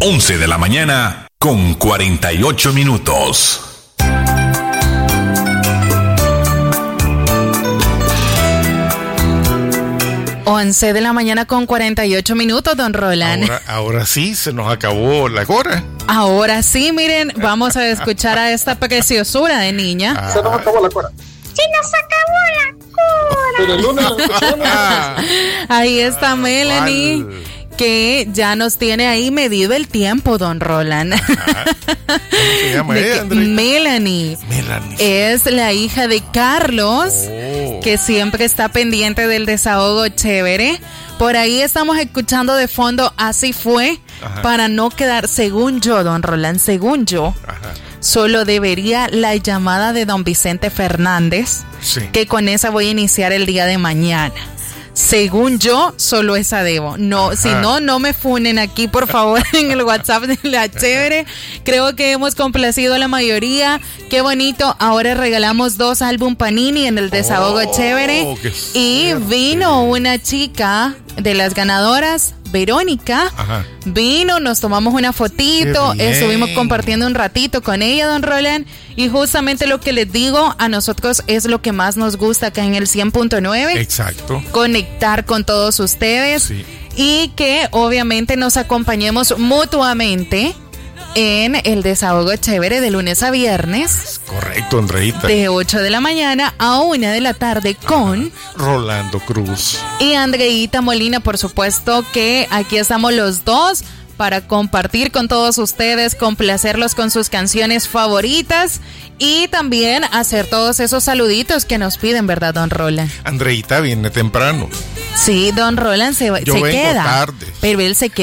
11 de la mañana con 48 minutos. Once de la mañana con 48 minutos, don Roland. Ahora sí, se nos acabó la hora. Ahora sí, miren, vamos a escuchar a esta preciosura de niña. Se nos acabó la cora. ¡Se nos acabó la cora! Pero el lunes lo escuchamos. Ahí está Melanie, que ya nos tiene ahí medido el tiempo, don Roland. ¿Cómo se llama ella, Andreita? Melanie. Es la hija de Carlos, que siempre está pendiente del desahogo chévere. Por ahí estamos escuchando de fondo Así Fue, para no quedar, según yo, don Roland, según yo, solo debería la llamada de don Vicente Fernández, que con esa voy a iniciar el día de mañana. Según yo, solo esa debo. No, si no, no me funen aquí, por favor, en el WhatsApp de la chévere. Creo que hemos complacido a la mayoría. Qué bonito. Ahora regalamos 2 álbum Panini en el desahogo chévere. Y vino una chica de las ganadoras, Verónica. Vino, nos tomamos una fotito, estuvimos compartiendo un ratito con ella, don Roland, y justamente lo que les digo, a nosotros es lo que más nos gusta acá en el 100.9. Exacto. Conectar con todos ustedes y que obviamente nos acompañemos mutuamente en el desahogo chévere de lunes a viernes. Correcto, Andreita. De 8 de la mañana a 1 de la tarde con Rolando Cruz y Andreita Molina. Por supuesto que aquí estamos los dos para compartir con todos ustedes, complacerlos con sus canciones favoritas y también hacer todos esos saluditos que nos piden, ¿verdad, don Roland? Andreita viene temprano. Sí, don Roland se queda. Tarde. Pero él se queda.